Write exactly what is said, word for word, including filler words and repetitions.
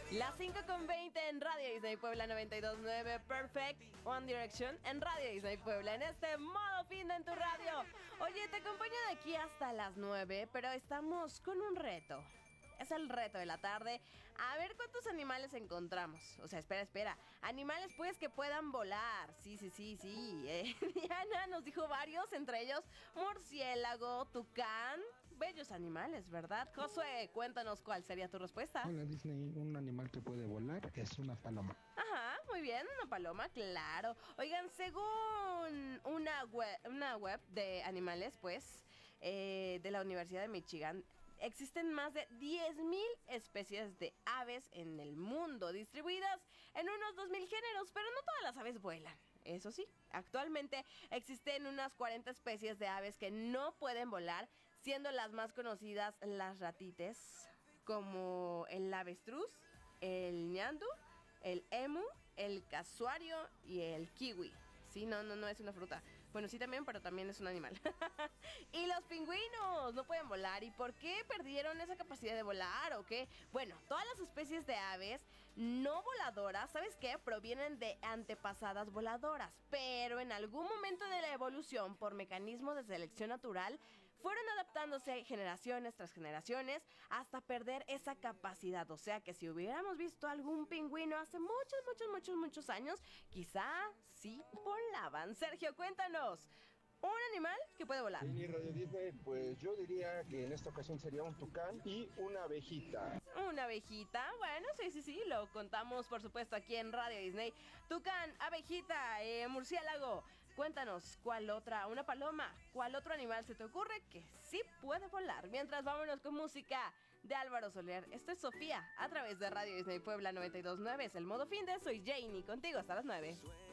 Las cinco con veinte en Radio Disney Puebla noventa y dos punto nueve. Perfect One Direction en Radio Disney Puebla. En este modo fin de en tu radio. Oye, te acompaño de aquí hasta las nueve, pero estamos con un reto. Es el reto de la tarde. A ver cuántos animales encontramos. O sea, espera, espera. Animales pues que puedan volar. Sí, sí, sí, sí. Eh, Diana nos dijo varios, entre ellos murciélago, tucán. Bellos animales, ¿verdad? Josué, cuéntanos cuál sería tu respuesta. Hola Disney, un animal que puede volar es una paloma. Ajá, muy bien, una paloma, claro. Oigan, según una web, una web de animales, pues, eh, de la Universidad de Michigan, existen más de diez mil especies de aves en el mundo, distribuidas en unos dos mil géneros, pero no todas las aves vuelan. Eso sí, actualmente existen unas cuarenta especies de aves que no pueden volar, siendo las más conocidas las ratites, como el avestruz, el ñandú, el emu, el casuario y el kiwi. Sí, no, no, no es una fruta. Bueno, sí también, pero también es un animal. Y los pingüinos no pueden volar. ¿Y por qué perdieron esa capacidad de volar o qué? Bueno, todas las especies de aves no voladoras, ¿sabes qué? Provienen de antepasadas voladoras. Pero en algún momento de la evolución, por mecanismos de selección natural, fueron adaptándose generaciones tras generaciones hasta perder esa capacidad. O sea que si hubiéramos visto algún pingüino hace muchos, muchos, muchos, muchos años, quizá sí volaban. Sergio, cuéntanos. Un animal que puede volar. Sí, Radio Disney, pues yo diría que en esta ocasión sería un tucán y una abejita. Una abejita, bueno, sí, sí, sí, lo contamos por supuesto aquí en Radio Disney. Tucán, abejita, eh, murciélago. Cuéntanos, ¿cuál otra? Una paloma. ¿Cuál otro animal se te ocurre que sí puede volar? Mientras vámonos con música de Álvaro Soler. Esto es Sofía, a través de Radio Disney Puebla noventa y dos punto nueve. Es el modo fin de, soy Janie, contigo hasta las nueve.